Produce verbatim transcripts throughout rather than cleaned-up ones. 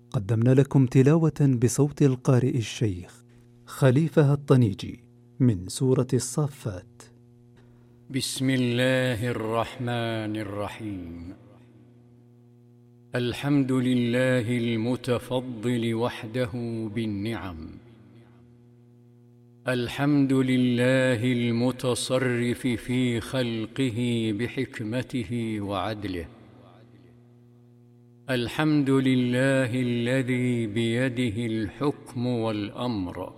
قدمنا لكم تلاوة بصوت القارئ الشيخ خليفة الطنيجي من سورة الصافات. بسم الله الرحمن الرحيم. الحمد لله المتفضل وحده بالنعم، الحمد لله المتصرف في خلقه بحكمته وعدله، الحمد لله الذي بيده الحكم والأمر،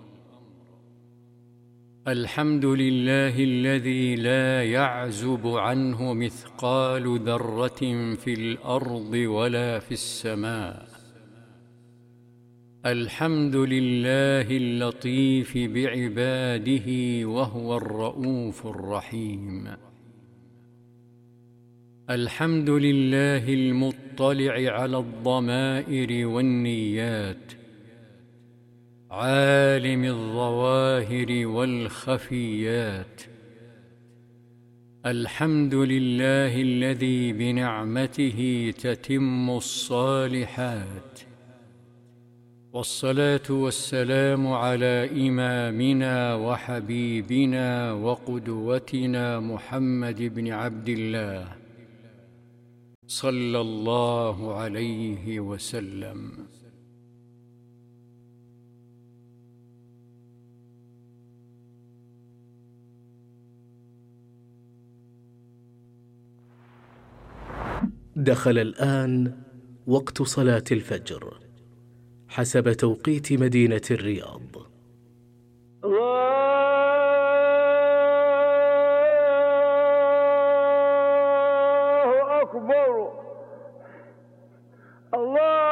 الحمد لله الذي لا يعزب عنه مثقال ذرة في الأرض ولا في السماء، الحمد لله اللطيف بعباده وهو الرؤوف الرحيم، الحمد لله المطلع على الضمائر والنيات، عالم الظواهر والخفيات، الحمد لله الذي بنعمته تتم الصالحات، والصلاة والسلام على إمامنا وحبيبنا وقدوتنا محمد بن عبد الله صلى الله عليه وسلم. دخل الآن وقت صلاة الفجر حسب توقيت مدينة الرياض. الله أكبر، الله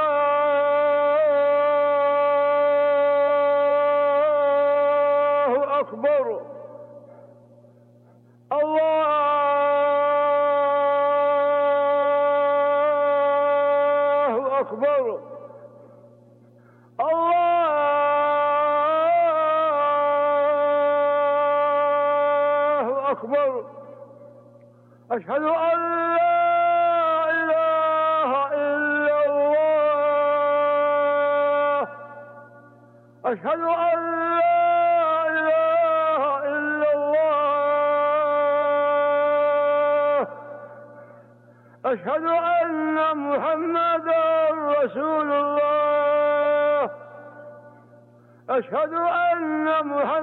أكبر، الله أكبر، الله أكبر. أشهد أن لا إله إلا الله، أشهد أن لا إله إلا الله، أشهد أن محمدا رسول الله، أشهد أن محمدا